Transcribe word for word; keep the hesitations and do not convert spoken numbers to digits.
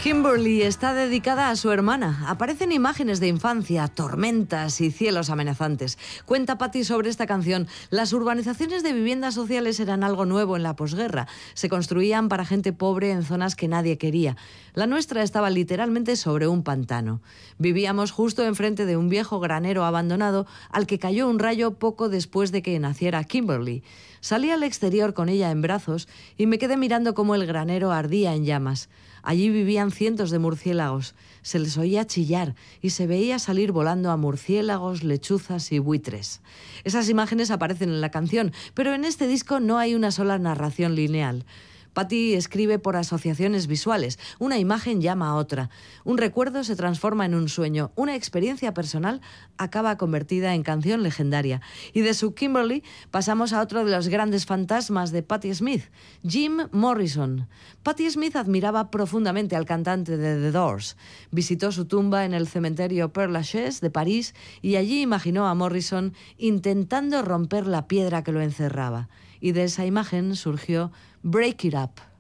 Kimberly está dedicada a su hermana. Aparecen imágenes de infancia, tormentas y cielos amenazantes. Cuenta Patty sobre esta canción. Las urbanizaciones de viviendas sociales eran algo nuevo en la posguerra. Se construían para gente pobre en zonas que nadie quería. La nuestra estaba literalmente sobre un pantano. Vivíamos justo enfrente de un viejo granero abandonado al que cayó un rayo poco después de que naciera Kimberly. Salí al exterior con ella en brazos y me quedé mirando cómo el granero ardía en llamas. Allí vivían cientos de murciélagos. Se les oía chillar y se veía salir volando a murciélagos, lechuzas y buitres. Esas imágenes aparecen en la canción, pero en este disco no hay una sola narración lineal. Patty escribe por asociaciones visuales. Una imagen llama a otra. Un recuerdo se transforma en un sueño. Una experiencia personal acaba convertida en canción legendaria. Y de su Kimberly pasamos a otro de los grandes fantasmas de Patti Smith, Jim Morrison. Patti Smith admiraba profundamente al cantante de The Doors. Visitó su tumba en el cementerio Père Lachaise de París y allí imaginó a Morrison intentando romper la piedra que lo encerraba. Y de esa imagen surgió Break It Up.